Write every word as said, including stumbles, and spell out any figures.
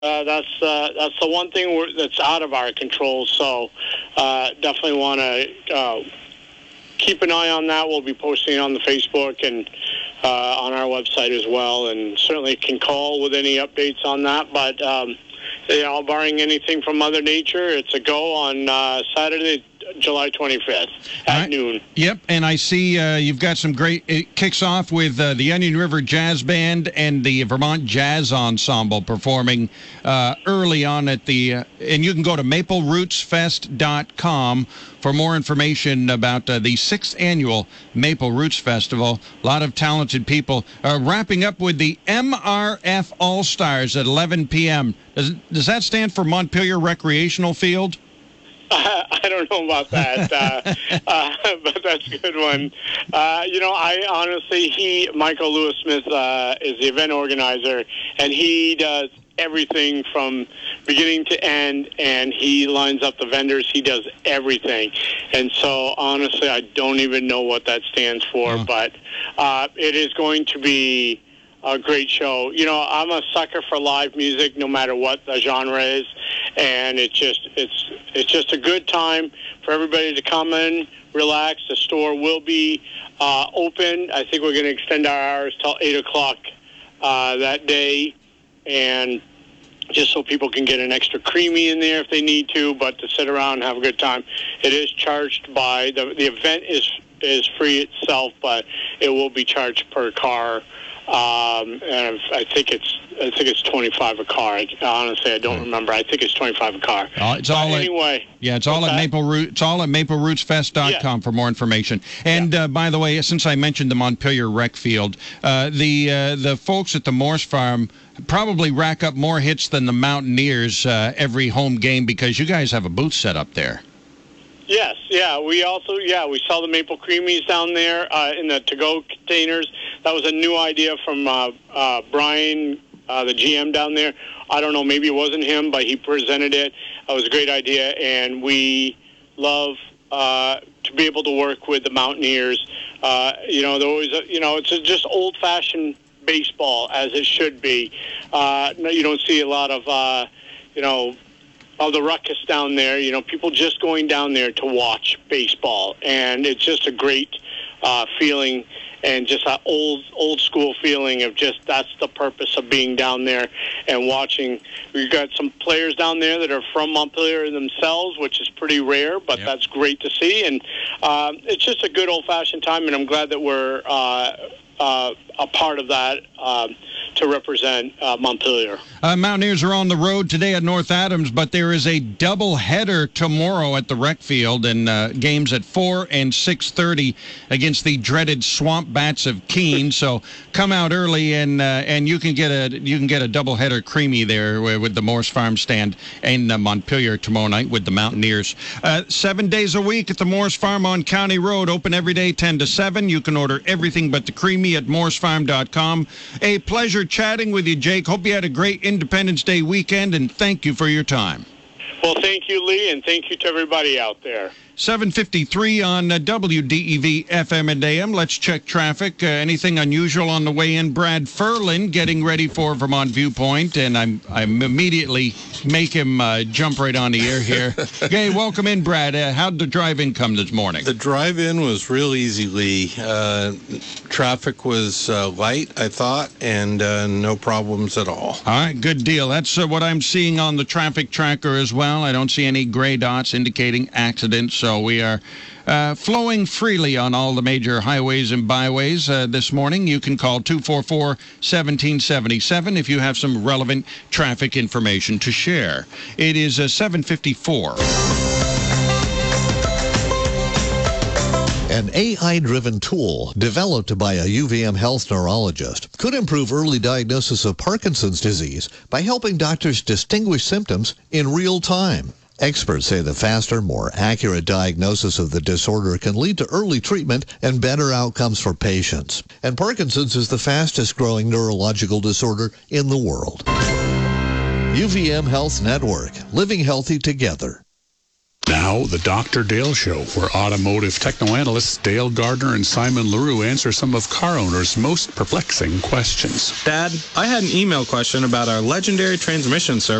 Uh, that's uh, that's the one thing we're, that's out of our control. So uh, definitely want to uh, keep an eye on that. We'll be posting on the Facebook and uh, on our website as well, and certainly can call with any updates on that. But um, you know, barring anything from Mother Nature, it's a go on uh, Saturday, July twenty-fifth at right. noon. Yep, and I see uh, you've got some great. It kicks off with uh, the Onion River Jazz Band and the Vermont Jazz Ensemble performing uh, early on at the. Uh, and you can go to maple roots fest dot com for more information about uh, the sixth annual Maple Roots Festival. A lot of talented people uh, wrapping up with the M R F All Stars at eleven p.m. Does does that stand for Montpelier Recreational Field? Uh, I don't know about that, uh, uh, but that's a good one. Uh, you know, I honestly, he, Michael Lewis Smith, uh, is the event organizer, and he does everything from beginning to end, and he lines up the vendors. He does everything. And so, honestly, I don't even know what that stands for, oh. but uh, it is going to be a great show. You know, I'm a sucker for live music, no matter what the genre is, and it's just it's it's just a good time for everybody to come in, relax. The store will be uh, open. I think we're going to extend our hours till eight o'clock uh, that day, and just so people can get an extra creamy in there if they need to, but to sit around and have a good time. It is charged by the the event is is free itself, but it will be charged per car. Um, and I think it's I think it's twenty-five a car. I, honestly, I don't mm. remember. I think it's twenty-five a car. Uh, it's all but anyway. At, yeah, it's all at Maple Root. It's all at maple roots fest dot com yeah. for more information. And yeah. uh, by the way, since I mentioned the Montpelier Rec Field, uh, the uh, the folks at the Morse Farm probably rack up more hits than the Mountaineers uh, every home game because you guys have a booth set up there. Yes, yeah. We also, yeah, we sell the maple creamies down there uh, in the to-go containers. That was a new idea from uh, uh, Brian, uh, the G M down there. I don't know, maybe it wasn't him, but he presented it. It was a great idea, and we love uh, to be able to work with the Mountaineers. Uh, you know, they're always, you know, it's just old-fashioned baseball, as it should be. Uh, you don't see a lot of, uh, you know, of the ruckus down there, you know, people just going down there to watch baseball. And it's just a great uh, feeling and just that old, old school feeling of just that's the purpose of being down there and watching. We've got some players down there that are from Montpelier themselves, which is pretty rare, but yep. that's great to see. And uh, it's just a good old-fashioned time, and I'm glad that we're uh, uh, a part of that uh, to represent uh, Montpelier. Uh, Mountaineers are on the road today at North Adams, but there is a double-header tomorrow at the rec field, and uh, games at four and six thirty against the dreaded Swamp Bats of Keene. So come out early, and uh, and you can get a you can get a double-header creamy there with the Morse Farm stand and uh, Montpelier tomorrow night with the Mountaineers. Uh, seven days a week at the Morse Farm on County Road, open every day ten to seven. You can order everything but the creamy at morse farm dot com. A pleasure chatting with you, Jake. Hope you had a great Independence Day weekend, and thank you for your time. Well, thank you, Lee, and thank you to everybody out there. seven fifty-three on uh, W D E V F M and A M. Let's check traffic. Uh, anything unusual on the way in? Brad Furlan getting ready for Vermont Viewpoint, and I'm I'm immediately make him uh, jump right on the air here. Okay, welcome in, Brad. Uh, how'd the drive-in come this morning? The drive-in was real easy, Lee. Uh, traffic was uh, light, I thought, and uh, no problems at all. All right, good deal. That's uh, what I'm seeing on the traffic tracker as well. I don't see any gray dots indicating accidents. So we are uh, flowing freely on all the major highways and byways uh, this morning. You can call two four four, one seven seven seven if you have some relevant traffic information to share. It is uh, seven fifty-four. An A I-driven tool developed by a U V M health neurologist could improve early diagnosis of Parkinson's disease by helping doctors distinguish symptoms in real time. Experts say the faster, more accurate diagnosis of the disorder can lead to early treatment and better outcomes for patients. And Parkinson's is the fastest growing neurological disorder in the world. U V M Health Network, living healthy together. Now, the Doctor Dale Show, where automotive techno-analysts Dale Gardner and Simon LaRue answer some of car owners' most perplexing questions. Dad, I had an email question about our legendary transmission service